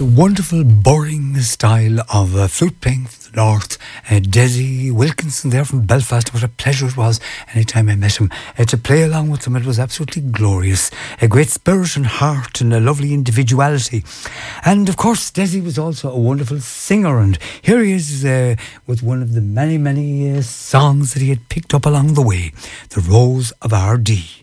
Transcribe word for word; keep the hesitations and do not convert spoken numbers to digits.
Wonderful, boring style of uh, flute playing from the north. Uh, Desi Wilkinson there from Belfast. What a pleasure it was anytime I met him uh, to play along with him. It was absolutely glorious. A great spirit and heart and a lovely individuality. And of course, Desi was also a wonderful singer. And here he is uh, with one of the many, many uh, songs that he had picked up along the way, The Rose of R D.